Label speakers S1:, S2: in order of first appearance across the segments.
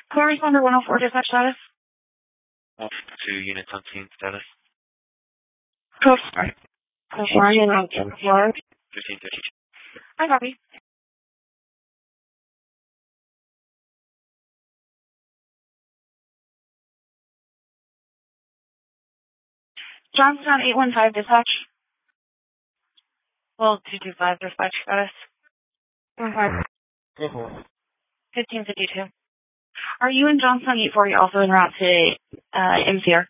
S1: Car responder 104, dispatch status.
S2: 2 units on scene status.
S1: Code 4, unit on 4.
S2: 1552.
S1: I copy. Johnstown 815, dispatch. Well, 225, dispatch status. 15. 1552. Are you in Johnstown 84? You're also en route to MCR.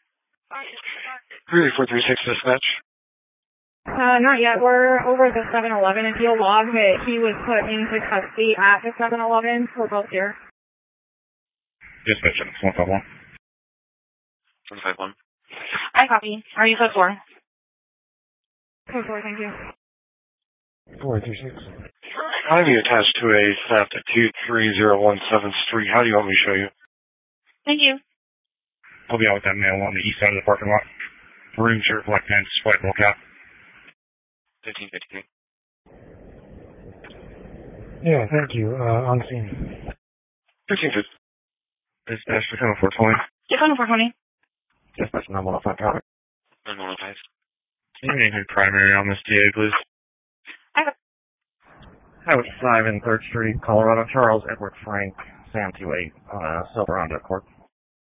S2: 3436 dispatch.
S1: Not yet. We're over at the 7-Eleven. If you'll log that he was put into custody at the 7-Eleven, we're both here.
S2: Dispatch, 151. 151.
S1: I copy. Are you code 4? Code 4, thank you.
S3: 436.
S2: I have you attached to a theft at 23017th Street. How do you want me to show you?
S1: Thank you.
S2: I'll be out with that male on the east side of the parking lot. Maroon shirt, black pants, white ball cap. 1553.
S3: Yeah, thank you. On scene.
S2: 1550. Dispatch to 420.
S1: You're on 420.
S2: Dispatch 915 traffic. 915. Can you name primary on this DA, please?
S3: Highway 5 and 3rd Street, Colorado. Charles Edward Frank, Sam 28, Silver Honda Court.